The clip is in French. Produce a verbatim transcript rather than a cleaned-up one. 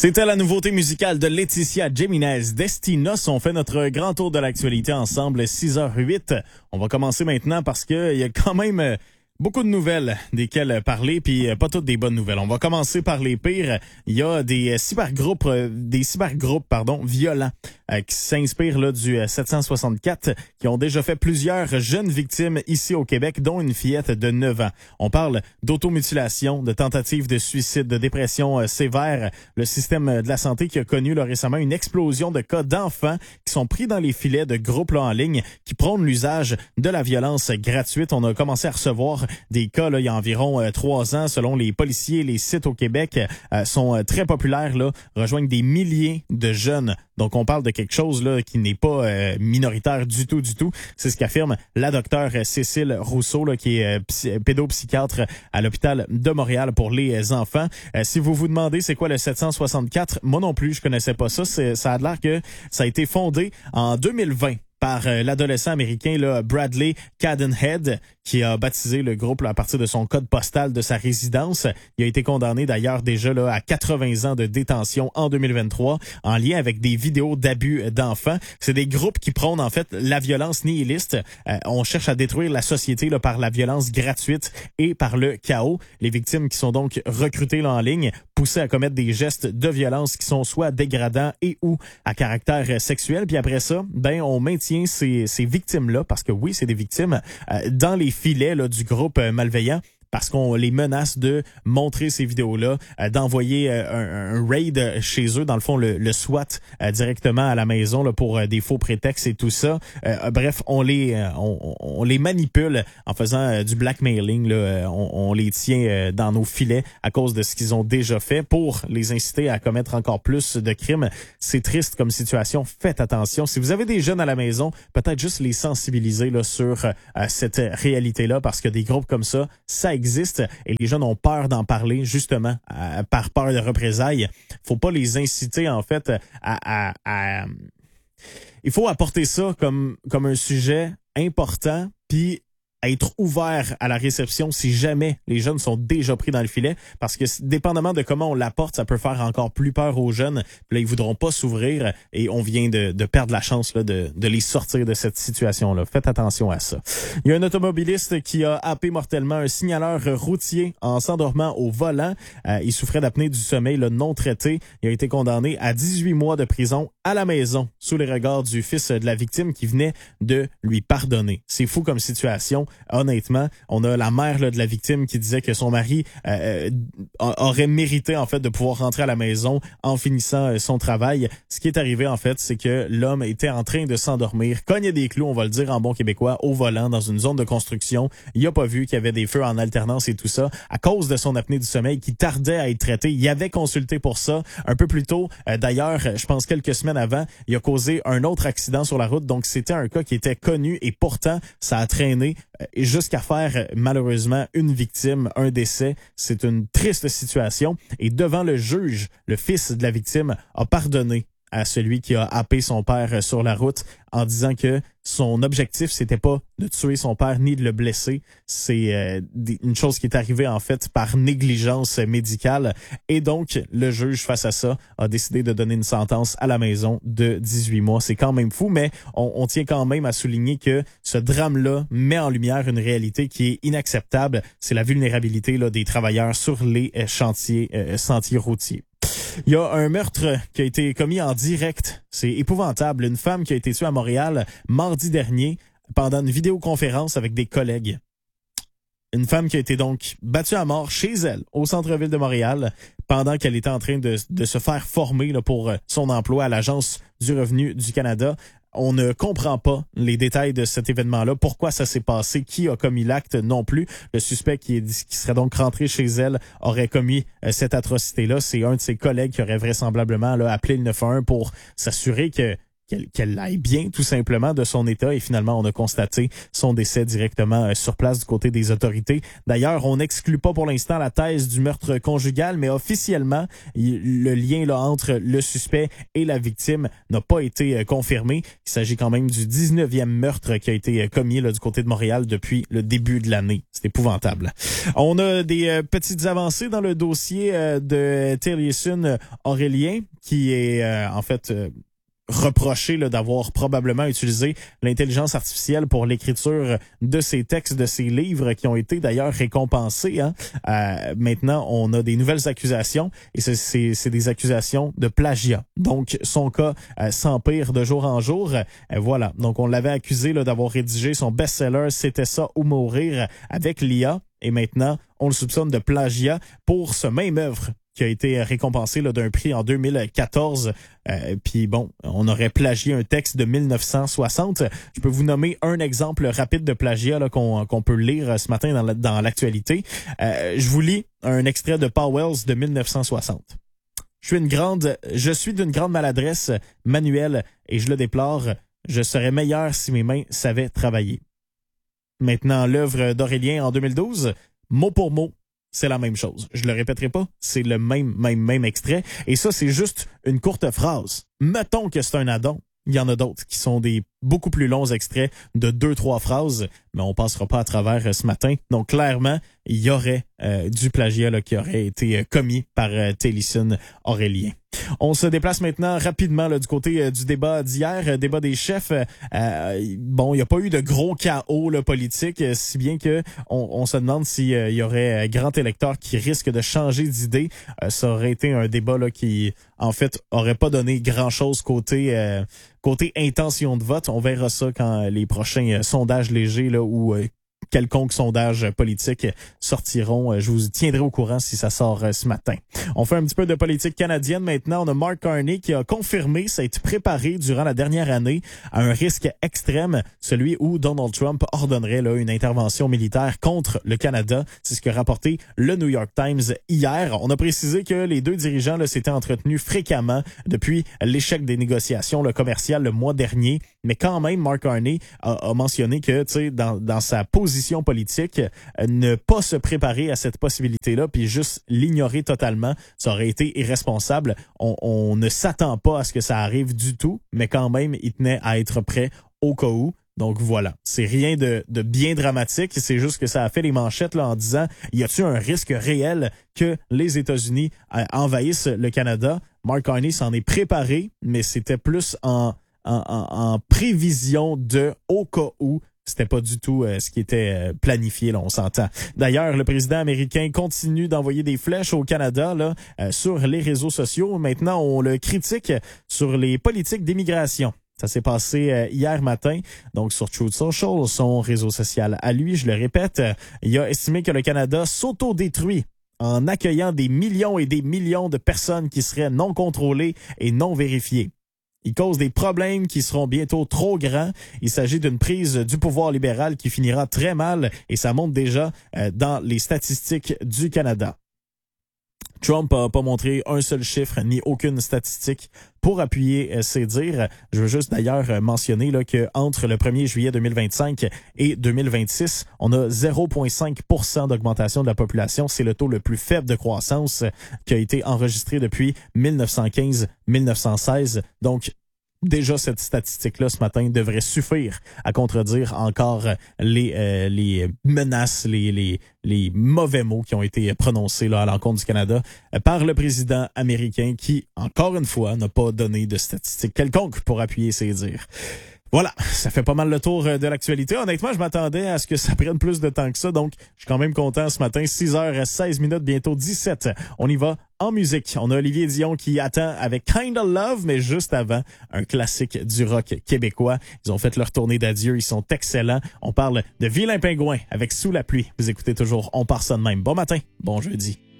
C'était la nouveauté musicale de Laetitia Jimenez, Destinos. On fait notre grand tour de l'actualité ensemble, six heures huit. On va commencer maintenant parce que il y a quand même euh, beaucoup de nouvelles desquelles parler, puis euh, pas toutes des bonnes nouvelles. On va commencer par les pires. Il y a des cybergroupes, euh, des cybergroupes, pardon, violents euh, qui s'inspirent là du euh, sept cent soixante-quatre, qui ont déjà fait plusieurs jeunes victimes ici au Québec, dont une fillette de neuf ans. On parle d'automutilation, de tentatives de suicide, de dépression euh, sévère. Le système de la santé qui a connu là, récemment une explosion de cas d'enfants qui sont pris dans les filets de groupes là, en ligne qui prônent l'usage de la violence gratuite. On a commencé à recevoir des cas là, il y a environ euh, trois ans. Selon les policiers, les sites au Québec euh, sont euh, très populaires, là, rejoignent des milliers de jeunes. Donc, on parle de quelque chose là qui n'est pas euh, minoritaire du tout, du tout. C'est ce qu'affirme la docteure Cécile Rousseau, là, qui est euh, psy- pédopsychiatre à l'hôpital de Montréal pour les enfants. Euh, si vous vous demandez c'est quoi le sept cent soixante-quatre, moi non plus, je connaissais pas ça. C'est, ça a l'air que ça a été fondé en deux mille vingt par euh, l'adolescent américain là, Bradley Cadenhead, qui a baptisé le groupe là, à partir de son code postal de sa résidence. Il a été condamné d'ailleurs déjà là, à quatre-vingts ans de détention en deux mille vingt-trois en lien avec des vidéos d'abus d'enfants. C'est des groupes qui prônent en fait la violence nihiliste. Euh, on cherche à détruire la société là, par la violence gratuite et par le chaos. Les victimes qui sont donc recrutées là, en ligne, poussées à commettre des gestes de violence qui sont soit dégradants et ou à caractère sexuel. Puis après ça, ben on maintient ces, ces victimes-là, parce que oui, c'est des victimes, euh, dans les filets là, du groupe euh, malveillant, parce qu'on les menace de montrer ces vidéos-là, euh, d'envoyer euh, un, un raid chez eux, dans le fond, le, le SWAT euh, directement à la maison là, pour euh, des faux prétextes et tout ça. Euh, bref, on les euh, on, on les manipule en faisant euh, du blackmailing. Là, euh, on, on les tient euh, dans nos filets à cause de ce qu'ils ont déjà fait pour les inciter à commettre encore plus de crimes. C'est triste comme situation. Faites attention. Si vous avez des jeunes à la maison, peut-être juste les sensibiliser là, sur euh, cette réalité-là, parce que des groupes comme ça, ça existe. existe et les jeunes ont peur d'en parler justement euh, par peur de représailles. Faut pas les inciter en fait à, à, à... Il faut apporter ça comme comme un sujet important, puis être ouvert à la réception si jamais les jeunes sont déjà pris dans le filet, parce que dépendamment de comment on l'apporte, ça peut faire encore plus peur aux jeunes. Puis là, ils voudront pas s'ouvrir et on vient de, de perdre la chance là, de, de les sortir de cette situation-là. Faites attention à ça. Il y a un automobiliste qui a happé mortellement un signaleur routier en s'endormant au volant. Euh, il souffrait d'apnée du sommeil là, non traité. Il a été condamné à dix-huit mois de prison à la maison sous les regards du fils de la victime qui venait de lui pardonner. C'est fou comme situation. Honnêtement, on a la mère là, de la victime qui disait que son mari euh, aurait mérité en fait de pouvoir rentrer à la maison en finissant euh, son travail. Ce qui est arrivé en fait, c'est que l'homme était en train de s'endormir, cognait des clous, on va le dire en bon québécois, au volant dans une zone de construction. Il a pas vu qu'il y avait des feux en alternance et tout ça à cause de son apnée du sommeil qui tardait à être traité. Il avait consulté pour ça un peu plus tôt. Euh, d'ailleurs, je pense quelques semaines avant, il a causé un autre accident sur la route. Donc c'était un cas qui était connu et pourtant ça a traîné euh, jusqu'à faire malheureusement une victime, un décès. C'est une triste situation. Et devant le juge, le fils de la victime a pardonné à celui qui a happé son père sur la route en disant que son objectif, c'était pas de tuer son père ni de le blesser. C'est euh, une chose qui est arrivée en fait par négligence médicale. Et donc, le juge, face à ça, a décidé de donner une sentence à la maison de dix-huit mois. C'est quand même fou, mais on, on tient quand même à souligner que ce drame-là met en lumière une réalité qui est inacceptable. C'est la vulnérabilité là, des travailleurs sur les euh, chantiers, euh, sentiers routiers. Il y a un meurtre qui a été commis en direct. C'est épouvantable. Une femme qui a été tuée à Montréal mardi dernier pendant une vidéoconférence avec des collègues. Une femme qui a été donc battue à mort chez elle, au centre-ville de Montréal, pendant qu'elle était en train de, de se faire former là, pour son emploi à l'Agence du revenu du Canada. On ne comprend pas les détails de cet événement-là, pourquoi ça s'est passé, qui a commis l'acte non plus. Le suspect qui, est, qui serait donc rentré chez elle aurait commis euh, cette atrocité-là. C'est un de ses collègues qui aurait vraisemblablement là, appelé le neuf un un pour s'assurer que qu'elle, qu'elle aille bien tout simplement de son état et finalement on a constaté son décès directement euh, sur place du côté des autorités. D'ailleurs, on n'exclut pas pour l'instant la thèse du meurtre conjugal, mais officiellement, il, le lien là entre le suspect et la victime n'a pas été euh, confirmé. Il s'agit quand même du dix-neuvième meurtre qui a été euh, commis là, du côté de Montréal depuis le début de l'année. C'est épouvantable. On a des euh, petites avancées dans le dossier euh, de Taliesin Aurélien qui est euh, en fait euh, reproché là, d'avoir probablement utilisé l'intelligence artificielle pour l'écriture de ses textes, de ses livres qui ont été d'ailleurs récompensés. Hein. Euh, maintenant, on a des nouvelles accusations et c'est, c'est, c'est des accusations de plagiat. Donc, son cas euh, s'empire de jour en jour. Euh, voilà. Donc, on l'avait accusé là, d'avoir rédigé son best-seller « C'était ça ou mourir » avec l'I A. Et maintenant, on le soupçonne de plagiat pour ce même œuvre qui a été récompensé là, d'un prix en deux mille quatorze. Euh, Puis bon, on aurait plagié un texte de mille neuf cent soixante. Je peux vous nommer un exemple rapide de plagiat là, qu'on, qu'on peut lire ce matin dans, la, dans l'actualité. Euh, je vous lis un extrait de Powell's de mille neuf cent soixante. Je suis une grande, je suis d'une grande maladresse manuelle et je le déplore. Je serais meilleur si mes mains savaient travailler. Maintenant, l'œuvre d'Aurélien en deux mille douze, mot pour mot, c'est la même chose. Je le répéterai pas, c'est le même, même, même extrait. Et ça, c'est juste une courte phrase. Mettons que c'est un addon. Il y en a d'autres qui sont des beaucoup plus longs extraits de deux, trois phrases, mais on passera pas à travers euh, ce matin. Donc, clairement, il y aurait euh, du plagiat là, qui aurait été euh, commis par euh, Taliesin Aurélien. On se déplace maintenant rapidement là, du côté euh, du débat d'hier, euh, débat des chefs. Euh, bon, il n'y a pas eu de gros chaos là, politique, euh, si bien que on, on se demande s'il euh, y aurait euh, grand électeur qui risque de changer d'idée. Euh, ça aurait été un débat là, qui, en fait, aurait pas donné grand-chose côté euh, côté intention de vote. On verra ça quand les prochains euh, sondages légers là, ou euh, quelconque sondage politique sortiront. Je vous tiendrai au courant si ça sort ce matin. On fait un petit peu de politique canadienne maintenant. On a Mark Carney qui a confirmé s'être préparé durant la dernière année à un risque extrême, celui où Donald Trump ordonnerait là, une intervention militaire contre le Canada. C'est ce que rapporté le New York Times hier. On a précisé que les deux dirigeants là, s'étaient entretenus fréquemment depuis l'échec des négociations là, commerciales le mois dernier. Mais quand même, Mark Carney a, a mentionné que, tu sais, dans, dans sa position politique, euh, ne pas se préparer à cette possibilité-là, puis juste l'ignorer totalement, ça aurait été irresponsable. On, on ne s'attend pas à ce que ça arrive du tout, mais quand même, il tenait à être prêt au cas où. Donc voilà, c'est rien de, de bien dramatique, c'est juste que ça a fait les manchettes là, en disant, y a-t-il un risque réel que les États-Unis euh, envahissent le Canada? Mark Carney s'en est préparé, mais c'était plus en En, en, en prévision de au cas où. C'était pas du tout euh, ce qui était euh, planifié, là, on s'entend. D'ailleurs, le président américain continue d'envoyer des flèches au Canada là, euh, sur les réseaux sociaux. Maintenant, on le critique sur les politiques d'immigration. Ça s'est passé euh, hier matin, donc sur Truth Social, son réseau social à lui, je le répète. Euh, il a estimé que le Canada s'auto-détruit en accueillant des millions et des millions de personnes qui seraient non contrôlées et non vérifiées. Il cause des problèmes qui seront bientôt trop grands. Il s'agit d'une prise du pouvoir libéral qui finira très mal et ça monte déjà euh, dans les statistiques du Canada. Trump n'a pas montré un seul chiffre ni aucune statistique pour appuyer euh, ses dires. Je veux juste d'ailleurs euh, mentionner là, que entre le premier juillet deux mille vingt-cinq et deux mille vingt-six, on a zéro virgule cinq pour cent d'augmentation de la population. C'est le taux le plus faible de croissance euh, qui a été enregistré depuis mille neuf cent quinze mille neuf cent seize. Donc, déjà, cette statistique-là, ce matin, devrait suffire à contredire encore les euh, les menaces, les, les les mauvais mots qui ont été prononcés là à l'encontre du Canada euh, par le président américain qui, encore une fois, n'a pas donné de statistiques quelconques pour appuyer ses dires. Voilà, ça fait pas mal le tour de l'actualité. Honnêtement, je m'attendais à ce que ça prenne plus de temps que ça, donc je suis quand même content ce matin. six heures seize minutes, bientôt dix-sept. On y va en musique. On a Olivier Dion qui attend avec Kinda Love, mais juste avant, un classique du rock québécois. Ils ont fait leur tournée d'adieu, ils sont excellents. On parle de Vilain Pingouin avec Sous la pluie. Vous écoutez toujours On part ça de même. Bon matin, bon jeudi.